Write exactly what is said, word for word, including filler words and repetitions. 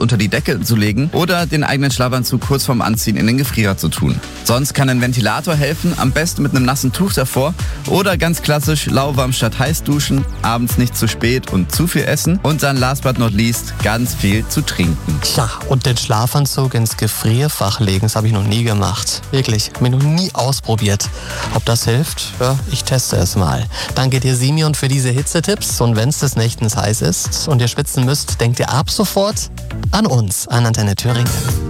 unter die Decke zu legen oder den eigenen Schlafanzug kurz vorm Anziehen in den Gefrierer zu tun. Sonst kann ein Ventilator helfen, am besten mit einem nassen Tuch davor oder ganz klassisch lauwarm statt heiß duschen, abends nicht zu spät und zu viel essen und dann last but not least ganz viel zu trinken. Tja, und den Schlafanzug ins Gefrierfach legen, das habe ich noch nie gemacht. Wirklich, habe ich noch nie ausprobiert. Ob das hilft? Ja, ich teste es mal. Danke dir, Simeon, für diese Hitzetipps. Und wenn es des Nächtens heiß ist und ihr schwitzen müsst, denkt ihr ab sofort an uns, an Antenne Thüringen.